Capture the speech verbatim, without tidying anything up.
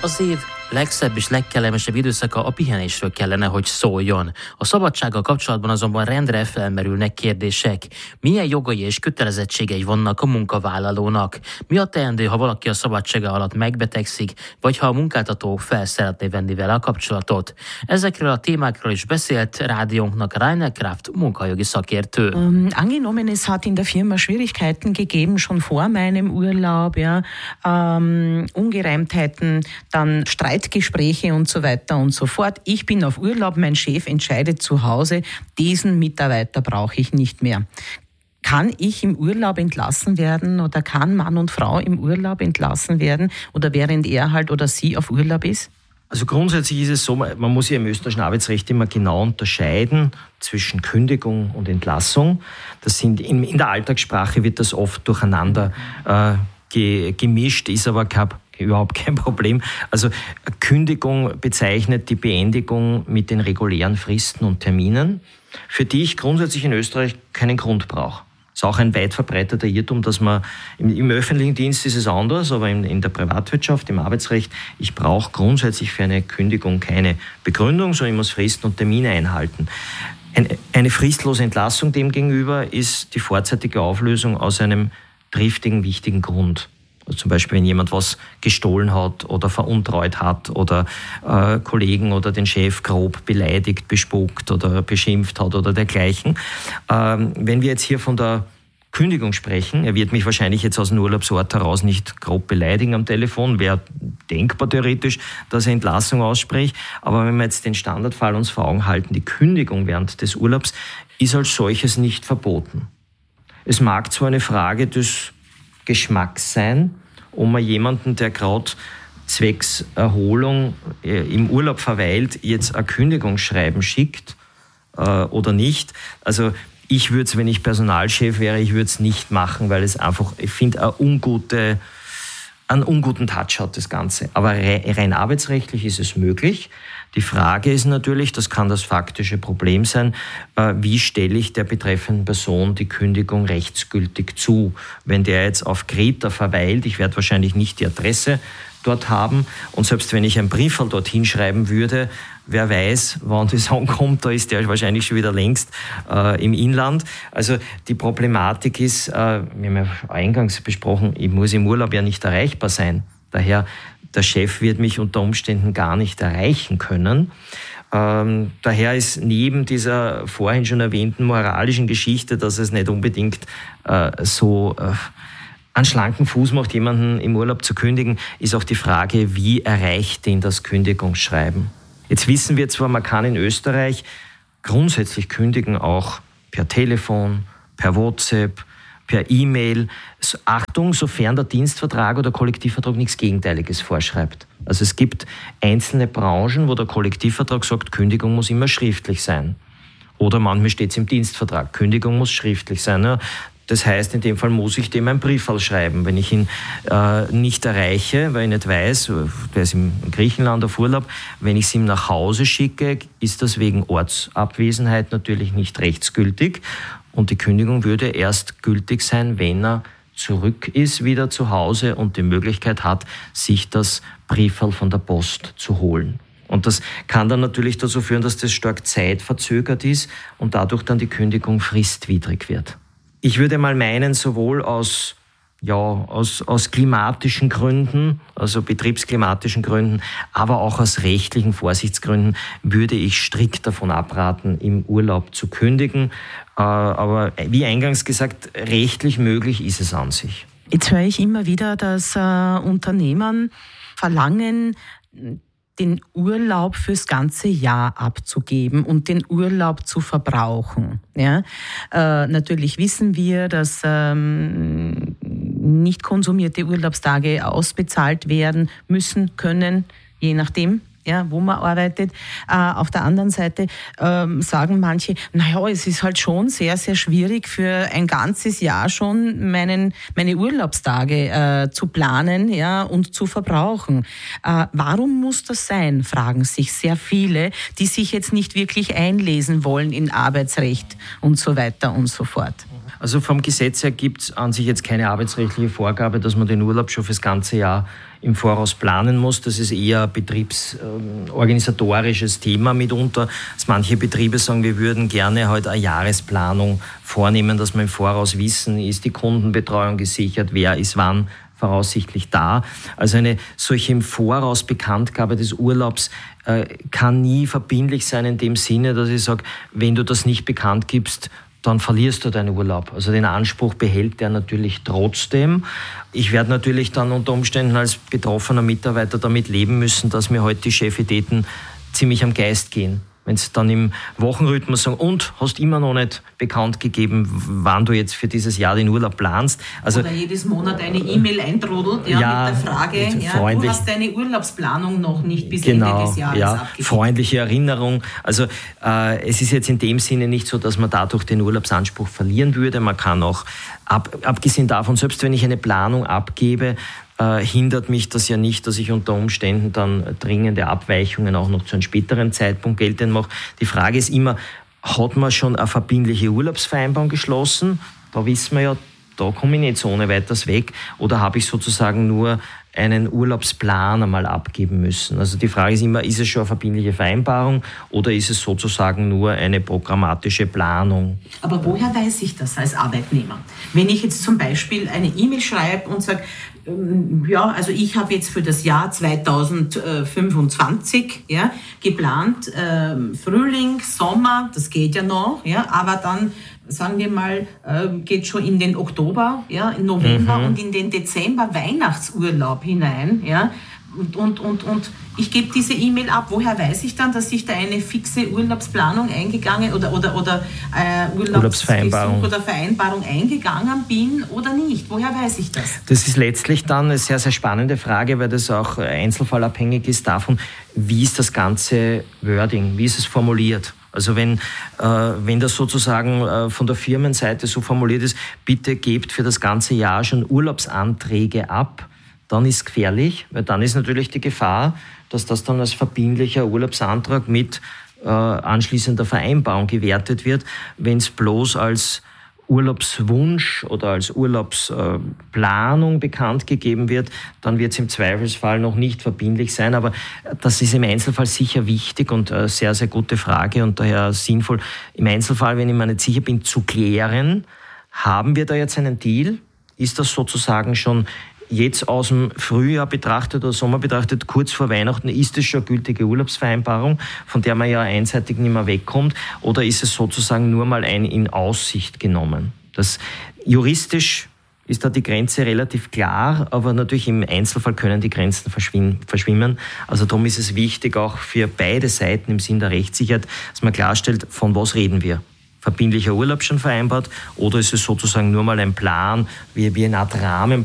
Az év legszebb és legkellemesebb időszaka a pihenésről kellene, hogy szóljon. A szabadsággal kapcsolatban azonban rendre felmerülnek kérdések. Milyen jogai és kötelezettségei vannak a munkavállalónak? Mi a teendő, ha valaki a szabadsága alatt megbetegszik, vagy ha a munkáltató fel szeretné venni vele a kapcsolatot? Ezekről a témákról is beszélt rádiónknak Rainer Kraft, munkajogi szakértő. Um, angenommen, es hat in der Firma Schwierigkeiten gegeben, schon vor meinem Urlaub, ja, um, Ungereimtheiten, dann Streitgespräche und so weiter und so fort. Ich bin auf Urlaub, mein Chef entscheidet zu Hause, diesen Mitarbeiter brauche ich nicht mehr. Kann ich im Urlaub entlassen werden oder kann Mann und Frau im Urlaub entlassen werden oder während er halt oder sie auf Urlaub ist? Also grundsätzlich ist es so, man muss ja im österreichischen Arbeitsrecht immer genau unterscheiden zwischen Kündigung und Entlassung. Das sind in, in der Alltagssprache wird das oft durcheinander äh, ge, gemischt, ist aber kein überhaupt kein Problem. Also Kündigung bezeichnet die Beendigung mit den regulären Fristen und Terminen, für die ich grundsätzlich in Österreich keinen Grund brauche. Das ist auch ein weit verbreiteter Irrtum, dass man im, im öffentlichen Dienst ist es anders, aber in, in der Privatwirtschaft, im Arbeitsrecht, ich brauche grundsätzlich für eine Kündigung keine Begründung, sondern ich muss Fristen und Termine einhalten. Ein, eine fristlose Entlassung demgegenüber ist die vorzeitige Auflösung aus einem triftigen, wichtigen Grund. Also zum Beispiel, wenn jemand was gestohlen hat oder veruntreut hat oder äh, Kollegen oder den Chef grob beleidigt, bespuckt oder beschimpft hat oder dergleichen. Ähm, wenn wir jetzt hier von der Kündigung sprechen, er wird mich wahrscheinlich jetzt aus dem Urlaubsort heraus nicht grob beleidigen am Telefon, wäre denkbar theoretisch, dass er Entlassung ausspricht. Aber wenn wir jetzt den Standardfall uns vor Augen halten, die Kündigung während des Urlaubs ist als solches nicht verboten. Es mag zwar eine Frage des Geschmacks sein, ob man jemanden, der gerade zwecks Erholung äh, im Urlaub verweilt, jetzt ein Kündigungsschreiben schickt äh, oder nicht. Also ich würde es, wenn ich Personalchef wäre, ich würde es nicht machen, weil es einfach, ich finde, eine ungute, einen unguten Touch hat das Ganze. Aber rein arbeitsrechtlich ist es möglich. Die Frage ist natürlich, das kann das faktische Problem sein, wie stelle ich der betreffenden Person die Kündigung rechtsgültig zu? Wenn der jetzt auf Kreta verweilt, ich werde wahrscheinlich nicht die Adresse dort haben und selbst wenn ich ein Briefel dorthin schreiben würde, wer weiß, wann das ankommt, da ist der wahrscheinlich schon wieder längst äh, im Inland. Also die Problematik ist, äh, wir haben ja eingangs besprochen, ich muss im Urlaub ja nicht erreichbar sein. Daher, der Chef wird mich unter Umständen gar nicht erreichen können. Ähm, daher ist neben dieser vorhin schon erwähnten moralischen Geschichte, dass es nicht unbedingt äh, so äh, einen schlanken Fuß macht, jemanden im Urlaub zu kündigen, ist auch die Frage, wie erreicht ihn das Kündigungsschreiben? Jetzt wissen wir zwar, man kann in Österreich grundsätzlich kündigen, auch per Telefon, per WhatsApp, per E-Mail. Achtung, sofern der Dienstvertrag oder Kollektivvertrag nichts Gegenteiliges vorschreibt. Also es gibt einzelne Branchen, wo der Kollektivvertrag sagt, Kündigung muss immer schriftlich sein. Oder manchmal steht es im Dienstvertrag, Kündigung muss schriftlich sein. Ja. Das heißt, in dem Fall muss ich dem ein Briefwahl schreiben. Wenn ich ihn äh, nicht erreiche, weil ich nicht weiß, der ist in Griechenland auf Urlaub, wenn ich es ihm nach Hause schicke, ist das wegen Ortsabwesenheit natürlich nicht rechtsgültig. Und die Kündigung würde erst gültig sein, wenn er zurück ist wieder zu Hause und die Möglichkeit hat, sich das Briefwahl von der Post zu holen. Und das kann dann natürlich dazu führen, dass das stark zeitverzögert ist und dadurch dann die Kündigung fristwidrig wird. Ich würde mal meinen, sowohl aus, ja, aus, aus klimatischen Gründen, also betriebsklimatischen Gründen, aber auch aus rechtlichen Vorsichtsgründen würde ich strikt davon abraten, im Urlaub zu kündigen. Aber wie eingangs gesagt, rechtlich möglich ist es an sich. Jetzt höre ich immer wieder, dass äh, Unternehmen verlangen, den Urlaub fürs ganze Jahr abzugeben und den Urlaub zu verbrauchen. Ja? Äh, natürlich wissen wir, dass ähm, nicht konsumierte Urlaubstage ausbezahlt werden müssen, können, je nachdem, ja, wo man arbeitet. Äh, auf der anderen Seite ähm, sagen manche, naja, es ist halt schon sehr, sehr schwierig für ein ganzes Jahr schon meinen, meine Urlaubstage äh, zu planen, ja, und zu verbrauchen. Äh, warum muss das sein, fragen sich sehr viele, die sich jetzt nicht wirklich einlesen wollen in Arbeitsrecht und so weiter und so fort. Also vom Gesetz her gibt es an sich jetzt keine arbeitsrechtliche Vorgabe, dass man den Urlaub schon fürs ganze Jahr im Voraus planen muss. Das ist eher ein betriebsorganisatorisches Thema mitunter, dass manche Betriebe sagen, wir würden gerne halt eine Jahresplanung vornehmen, dass wir im Voraus wissen, ist die Kundenbetreuung gesichert, wer ist wann voraussichtlich da. Also eine solche im Voraus Bekanntgabe des Urlaubs äh, kann nie verbindlich sein in dem Sinne, dass ich sage, wenn du das nicht bekannt gibst, dann verlierst du deinen Urlaub. Also den Anspruch behält der natürlich trotzdem. Ich werde natürlich dann unter Umständen als betroffener Mitarbeiter damit leben müssen, dass mir heute die Chefitäten ziemlich am Geist gehen. Wenn sie dann im Wochenrhythmus sagen, und hast immer noch nicht bekannt gegeben, wann du jetzt für dieses Jahr den Urlaub planst. Also, oder jedes Monat eine E-Mail eintrudelt ja, ja, mit der Frage, ja, du hast deine Urlaubsplanung noch nicht bis genau, Ende des Jahres ja, abgegeben. Freundliche Erinnerung. Also äh, es ist jetzt in dem Sinne nicht so, dass man dadurch den Urlaubsanspruch verlieren würde. Man kann auch, ab, abgesehen davon, selbst wenn ich eine Planung abgebe, Äh, hindert mich das ja nicht, dass ich unter Umständen dann dringende Abweichungen auch noch zu einem späteren Zeitpunkt geltend mache. Die Frage ist immer, hat man schon eine verbindliche Urlaubsvereinbarung geschlossen? Da wissen wir ja, da komme ich nicht so ohne weiteres weg. Oder habe ich sozusagen nur einen Urlaubsplan einmal abgeben müssen? Also die Frage ist immer, ist es schon eine verbindliche Vereinbarung oder ist es sozusagen nur eine programmatische Planung? Aber woher weiß ich das als Arbeitnehmer? Wenn ich jetzt zum Beispiel eine E-Mail schreibe und sage, ja, also ich habe jetzt für das Jahr zweitausendfünfundzwanzig ja, geplant, äh, Frühling, Sommer, das geht ja noch, ja, aber dann, sagen wir mal, äh, geht schon in den Oktober, ja, in November mhm. und in den Dezember Weihnachtsurlaub hinein, ja, und, und, und, und ich gebe diese E-Mail ab. Woher weiß ich dann, dass ich da eine fixe Urlaubsplanung eingegangen oder, oder, oder äh, Urlaubsvereinbarung oder Vereinbarung eingegangen bin oder nicht? Woher weiß ich das? Das ist letztlich dann eine sehr, sehr spannende Frage, weil das auch einzelfallabhängig ist davon, wie ist das ganze Wording, wie ist es formuliert. Also wenn, äh, wenn das sozusagen äh, von der Firmenseite so formuliert ist, bitte gebt für das ganze Jahr schon Urlaubsanträge ab, dann ist es gefährlich, weil dann ist natürlich die Gefahr, dass das dann als verbindlicher Urlaubsantrag mit äh, anschließender Vereinbarung gewertet wird. Wenn es bloß als Urlaubswunsch oder als Urlaubsplanung bekannt gegeben wird, dann wird es im Zweifelsfall noch nicht verbindlich sein. Aber das ist im Einzelfall sicher wichtig und eine sehr, sehr gute Frage und daher sinnvoll, im Einzelfall, wenn ich mir nicht sicher bin, zu klären, haben wir da jetzt einen Deal? Ist das sozusagen schon jetzt aus dem Frühjahr betrachtet oder Sommer betrachtet, kurz vor Weihnachten, ist es schon eine gültige Urlaubsvereinbarung, von der man ja einseitig nicht mehr wegkommt, oder ist es sozusagen nur mal ein in Aussicht genommen? Das juristisch ist da die Grenze relativ klar, aber natürlich im Einzelfall können die Grenzen verschwimmen. Also darum ist es wichtig, auch für beide Seiten im Sinn der Rechtssicherheit, dass man klarstellt, von was reden wir. Verbindlicher Urlaub schon vereinbart oder ist es sozusagen nur mal ein Plan, wie, wie eine Art Rahmenplan,